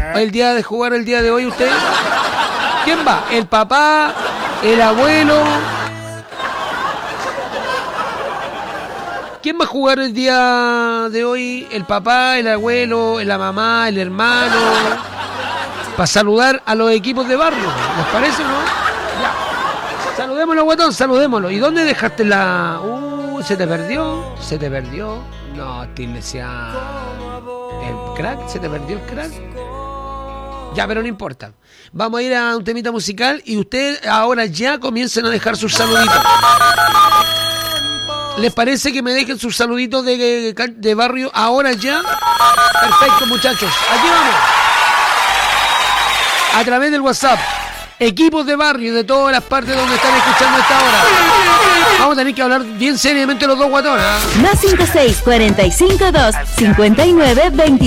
el día de jugar el día de hoy usted? ¿Quién va? ¿El papá? ¿El abuelo? ¿Quién va a jugar el día de hoy? ¿El papá, el abuelo, la mamá, el hermano? Para saludar a los equipos de barrio. ¿Les parece, no? Ya. Saludémoslo, guatón, saludémoslo. ¿Y dónde dejaste la...? ¿Se te perdió? ¿Se te perdió? No, te decía... ¿El crack? ¿Se te perdió el crack? Ya, pero no importa. Vamos a ir a un temita musical y ustedes ahora ya comiencen a dejar sus saluditos. ¿Les parece que me dejen sus saluditos de barrio ahora ya? Perfecto, muchachos. Aquí vamos. A través del WhatsApp. Equipos de barrio de todas las partes donde están escuchando esta hora. Vamos a tener que hablar bien seriamente los dos guatones. Más 56 45 2 59 20.